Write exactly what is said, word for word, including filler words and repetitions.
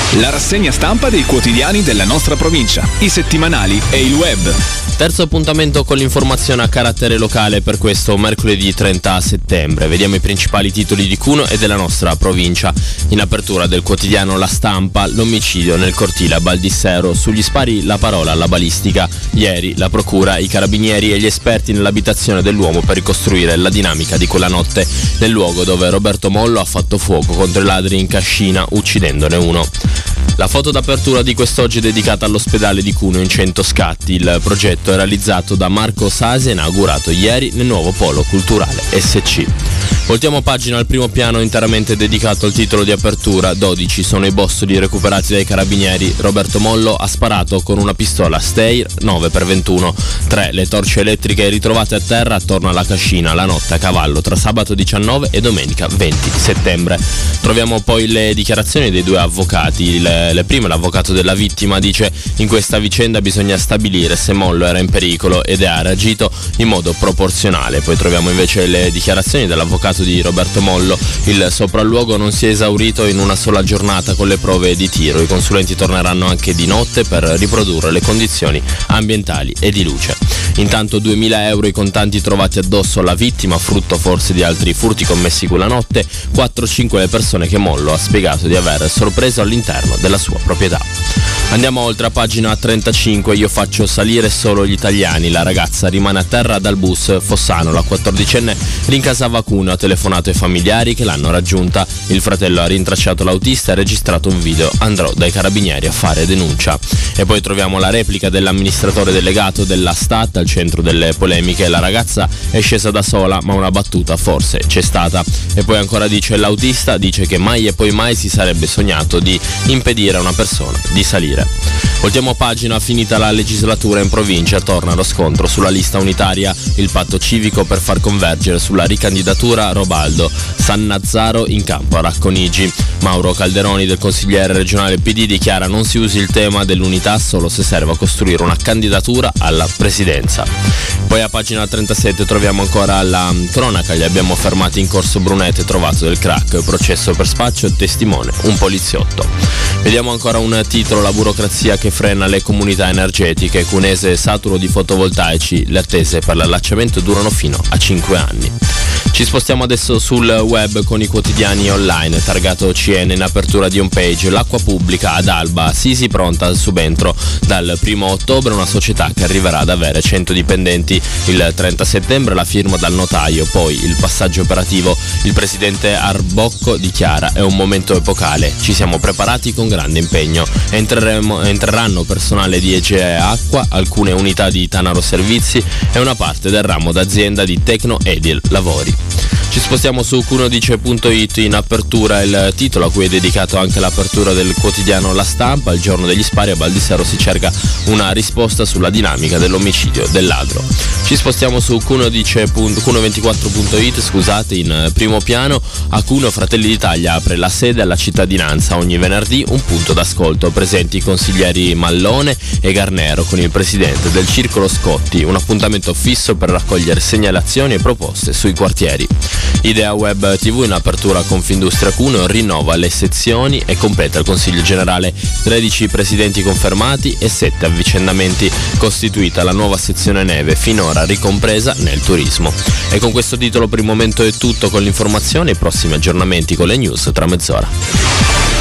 La rassegna stampa dei quotidiani della nostra provincia, i settimanali e il web. Terzo appuntamento con l'informazione a carattere locale per questo mercoledì trenta settembre. Vediamo i principali titoli di Cuneo e della nostra provincia. In apertura del quotidiano La Stampa, l'omicidio nel cortile a Baldissero. Sugli spari la parola alla balistica. Ieri la procura, i carabinieri e gli esperti nell'abitazione dell'uomo per ricostruire la dinamica di quella notte nel luogo dove Roberto Mollo ha fatto fuoco contro i ladri in Cascina, uccidendone uno. La foto d'apertura di quest'oggi è dedicata all'ospedale di Cuneo in cento scatti. Il progetto è realizzato da Marco Sasi e inaugurato ieri nel nuovo polo culturale S C. Voltiamo pagina al primo piano interamente dedicato al titolo di apertura. dodici sono i bossoli recuperati dai carabinieri. Roberto Mollo ha sparato con una pistola Steyr nove per ventuno. tre le torce elettriche ritrovate a terra attorno alla Cascina la notte a cavallo tra sabato diciannove e domenica venti settembre. Troviamo poi le dichiarazioni dei due avvocati. Le, le prime, l'avvocato della vittima dice: in questa vicenda bisogna stabilire se Mollo era in pericolo ed ha reagito in modo proporzionale. Poi troviamo invece le dichiarazioni dell'avvocato di Roberto Mollo. Il sopralluogo non si è esaurito in una sola giornata con le prove di tiro. I consulenti torneranno anche di notte per riprodurre le condizioni ambientali e di luce. Intanto duemila euro i contanti trovati addosso alla vittima, frutto forse di altri furti commessi quella notte. quattro cinque le persone che Mollo ha spiegato di aver sorpreso all'interno della sua proprietà. Andiamo oltre a pagina trentacinque. Io faccio salire solo gli italiani. La ragazza rimane a terra dal bus Fossano. La quattordicenne rincasava a Cuneo, ha telefonato ai familiari che l'hanno raggiunta. Il fratello ha rintracciato l'autista e ha registrato un video. Andrò dai carabinieri a fare denuncia. E poi troviamo la replica dell'amministratore delegato della Stat al centro delle polemiche. La ragazza è scesa da sola, ma una battuta forse c'è stata. E poi ancora dice l'autista, dice che mai e poi mai si sarebbe sognato di impedire a una persona di salire. Voltiamo pagina. Finita la legislatura in provincia, torna lo scontro sulla lista unitaria. Il patto civico per far convergere sulla ricandidatura Robaldo. Sannazzaro in campo a Racconigi. Mauro Calderoni, del consigliere regionale P D, dichiara: non si usi il tema dell'unità solo se serve a costruire una candidatura alla presidenza. Poi a pagina trentasette troviamo ancora la cronaca. Li abbiamo fermati in corso Brunete, trovato del crack, processo per spaccio, testimone un poliziotto. Vediamo ancora un titolo: la burocrazia che frena le comunità energetiche. Cunese saturo di fotovoltaici, le attese per l'allacciamento durano fino a cinque anni. Ci spostiamo adesso sul web con i quotidiani online. Targato C N in apertura di homepage. L'acqua pubblica ad Alba, Sisi pronta al subentro. Dal primo ottobre una società che arriverà ad avere cento dipendenti. Il trenta settembre la firma dal notaio, poi il passaggio operativo. Il presidente Arbocco dichiara: è un momento epocale, ci siamo preparati con grande impegno. Entreremo, entreranno personale di Egea Acqua, alcune unità di Tanaro Servizi e una parte del ramo d'azienda di Tecno Edil Lavori. Ci spostiamo su cunodice punto it. In apertura il titolo a cui è dedicato anche l'apertura del quotidiano La Stampa. Il giorno degli spari a Baldissero si cerca una risposta sulla dinamica dell'omicidio del ladro. Ci spostiamo su cuneo ventiquattro punto it, scusate, in primo piano. A Cuneo Fratelli d'Italia apre la sede alla cittadinanza. Ogni venerdì un punto d'ascolto. Presenti i consiglieri Mallone e Garnero con il presidente del Circolo Scotti. Un appuntamento fisso per raccogliere segnalazioni e proposte sui quartieri. Idea Web tivù in apertura. Confindustria Cuneo rinnova le sezioni e completa il consiglio generale. tredici presidenti confermati e sette avvicendamenti. Costituita la nuova sezione neve, finora ricompresa nel turismo. E con questo titolo per il momento è tutto con l'informazione. I prossimi aggiornamenti con le news tra mezz'ora.